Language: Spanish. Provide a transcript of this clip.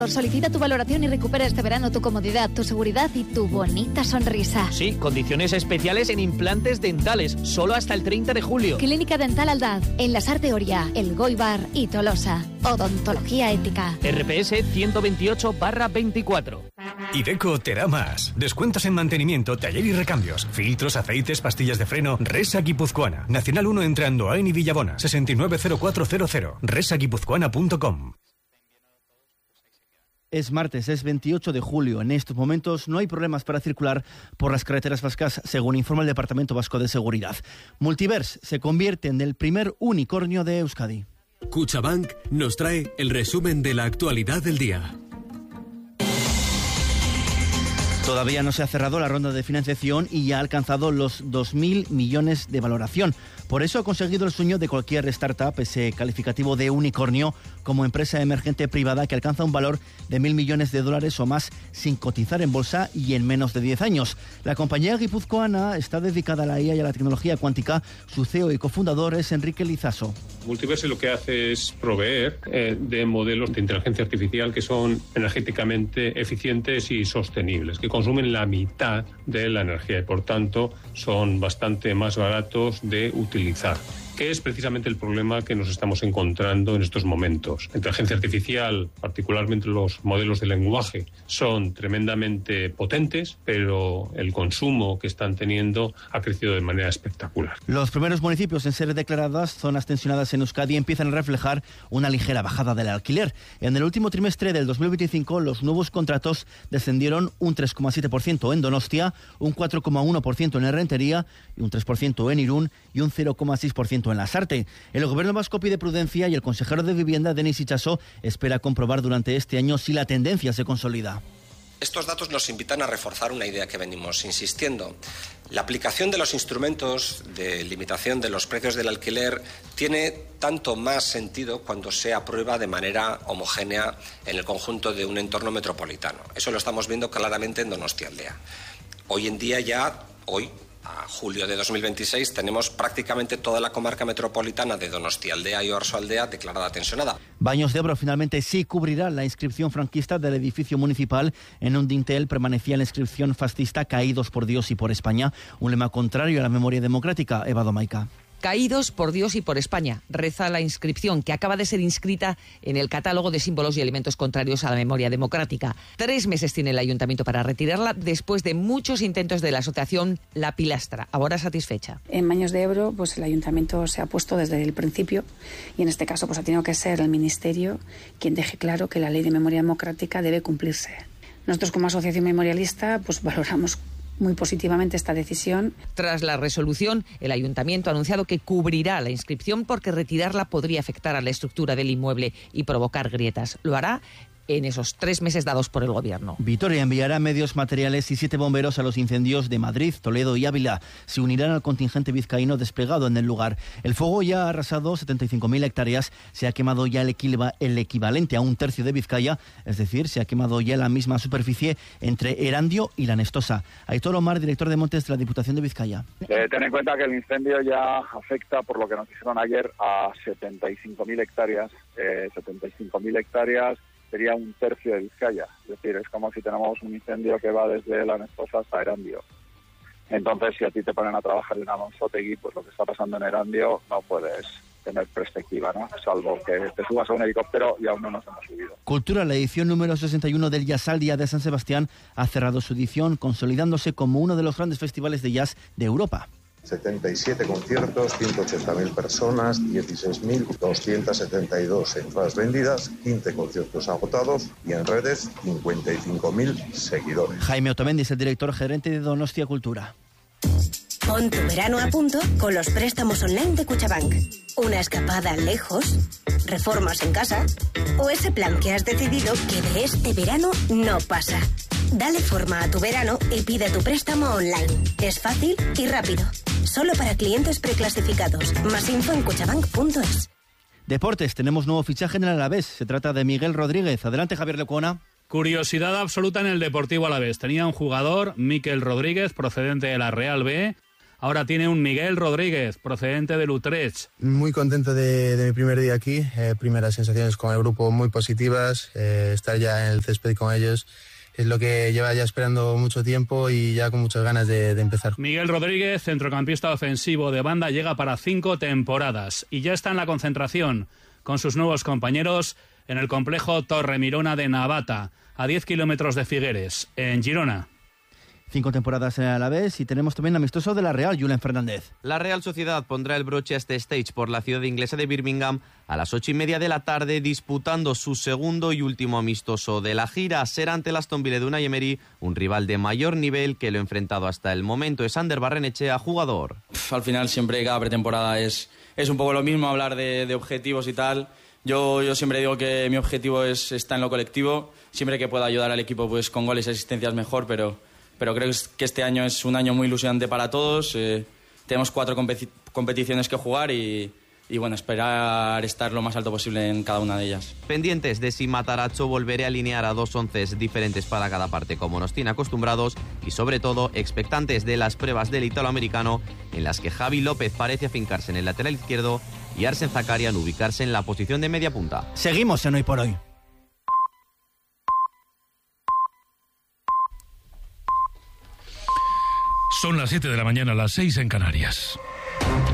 Solicita tu valoración y recupera este verano tu comodidad, tu seguridad y tu bonita sonrisa. Sí, condiciones especiales en implantes dentales, solo hasta el 30 de julio. Clínica Dental Aldaz, en la Sar de Oria, El Goibar y Tolosa. Odontología ética. RPS 128/24. Iveco te da más. Descuentos en mantenimiento, taller y recambios. Filtros, aceites, pastillas de freno. Resa Guipuzcoana. Nacional 1 entre Andoain y Villabona. 690400. resaguipuzcoana.com. Es martes, es 28 de julio. En estos momentos no hay problemas para circular por las carreteras vascas, según informa el Departamento Vasco de Seguridad. Multivers se convierte en el primer unicornio de Euskadi. Cuchabank nos trae el resumen de la actualidad del día. Todavía no se ha cerrado la ronda de financiación y ya ha alcanzado los 2.000 millones de valoración. Por eso ha conseguido el sueño de cualquier startup, ese calificativo de unicornio, como empresa emergente privada que alcanza un valor de 1.000 millones de dólares o más sin cotizar en bolsa y en menos de 10 años. La compañía guipuzcoana está dedicada a la IA y a la tecnología cuántica. Su CEO y cofundador es Enrique Lizaso. Multivers lo que hace es proveer de modelos de inteligencia artificial que son energéticamente eficientes y sostenibles, que consumen la mitad de la energía y por tanto son bastante más baratos de utilizar. ¿Qué es precisamente el problema que nos estamos encontrando en estos momentos? La inteligencia artificial, particularmente los modelos de lenguaje, son tremendamente potentes, pero el consumo que están teniendo ha crecido de manera espectacular. Los primeros municipios en ser declaradas zonas tensionadas en Euskadi empiezan a reflejar una ligera bajada del alquiler. En el último trimestre del 2025, los nuevos contratos descendieron un 3,7% en Donostia, un 4,1% en Errentería, y un 3% en Irún y un 0,6% en Lasarte. El gobierno vasco pide prudencia y el consejero de Vivienda, Denis Itxaso, espera comprobar durante este año si la tendencia se consolida. Estos datos nos invitan a reforzar una idea que venimos insistiendo. La aplicación de los instrumentos de limitación de los precios del alquiler tiene tanto más sentido cuando se aprueba de manera homogénea en el conjunto de un entorno metropolitano. Eso lo estamos viendo claramente en Donostialdea. Hoy en día a julio de 2026, tenemos prácticamente toda la comarca metropolitana de Donostialdea y Oarsoaldea declarada tensionada. Baños de Ebro finalmente sí cubrirá la inscripción franquista del edificio municipal. En un dintel permanecía la inscripción fascista "Caídos por Dios y por España", un lema contrario a la memoria democrática. Eva Domaica. Caídos por Dios y por España, reza la inscripción que acaba de ser inscrita en el catálogo de símbolos y elementos contrarios a la memoria democrática. 3 meses tiene el ayuntamiento para retirarla después de muchos intentos de la asociación La Pilastra. Ahora satisfecha. En Baños de Ebro, pues el ayuntamiento se ha puesto desde el principio y en este caso pues ha tenido que ser el ministerio quien deje claro que la ley de memoria democrática debe cumplirse. Nosotros como asociación memorialista pues valoramos muy positivamente esta decisión. Tras la resolución, el ayuntamiento ha anunciado que cubrirá la inscripción porque retirarla podría afectar a la estructura del inmueble y provocar grietas. Lo hará en esos 3 meses dados por el gobierno. Vitoria enviará medios materiales y 7 bomberos a los incendios de Madrid, Toledo y Ávila. Se unirán al contingente vizcaíno desplegado en el lugar. El fuego ya ha arrasado 75.000 hectáreas. Se ha quemado ya el equivalente a un tercio de Vizcaya, es decir, se ha quemado ya la misma superficie entre Erandio y La Nestosa. Aitor Omar, director de Montes de la Diputación de Vizcaya. Ten en cuenta que el incendio ya afecta, por lo que nos dijeron ayer, a 75.000 hectáreas. 75.000 hectáreas sería un tercio de Vizcaya. Es decir, es como si tenemos un incendio que va desde La Nestosa hasta Erandio. Entonces, si a ti te ponen a trabajar en Alonsotegui, pues lo que está pasando en Erandio no puedes tener perspectiva, ¿no? Salvo que te subas a un helicóptero y aún no nos hemos subido. Cultura, la edición número 61 del Jazzal Día de San Sebastián, ha cerrado su edición consolidándose como uno de los grandes festivales de jazz de Europa. 77 conciertos, 180.000 personas, 16.272 entradas vendidas, 15 conciertos agotados y en redes 55.000 seguidores. Jaime Otamendi es el director gerente de Donostia Cultura. Pon tu verano a punto con los préstamos online de Cuchabank. Una escapada lejos, reformas en casa o ese plan que has decidido que de este verano no pasa. Dale forma a tu verano y pide tu préstamo online. Es fácil y rápido. Solo para clientes preclasificados. Más info en cuchabank.es. Deportes, tenemos nuevo fichaje en el Alavés. Se trata de Miguel Rodríguez. Adelante, Javier Lecuona. Curiosidad absoluta en el Deportivo Alavés. Tenía un jugador, Mikel Rodríguez, procedente de la Real B. ahora tiene un Miguel Rodríguez, procedente del Utrecht. Muy contento de mi primer día aquí, primeras sensaciones con el grupo muy positivas, estar ya en el césped con ellos es lo que lleva ya esperando mucho tiempo y ya con muchas ganas de empezar. Miguel Rodríguez, centrocampista ofensivo de banda, llega para 5 temporadas y ya está en la concentración con sus nuevos compañeros en el complejo Torremirona de Navata, a 10 kilómetros de Figueres, en Girona. 5 temporadas a la vez y tenemos también amistoso de la Real, Julen Fernández. La Real Sociedad pondrá el broche a este stage por la ciudad inglesa de Birmingham a las 8:30 de la tarde, disputando su segundo y último amistoso de la gira. Será ante el Aston Villa de Unai Emery, un rival de mayor nivel que lo ha enfrentado hasta el momento. Es Ander Barrenechea, jugador. Al final siempre cada pretemporada es un poco lo mismo, hablar de objetivos y tal. Yo siempre digo que mi objetivo está en lo colectivo, siempre que pueda ayudar al equipo pues con goles y asistencias mejor, pero creo que este año es un año muy ilusionante para todos. Tenemos 4 competiciones que jugar y bueno, esperar estar lo más alto posible en cada una de ellas. Pendientes de si Matarazzo volverá a alinear a 2 onces diferentes para cada parte, como nos tiene acostumbrados, y sobre todo expectantes de las pruebas del italoamericano, en las que Javi López parece afincarse en el lateral izquierdo y Arsen Zakarian ubicarse en la posición de media punta. Seguimos en Hoy por Hoy. Son las 7 de la mañana, las 6 en Canarias.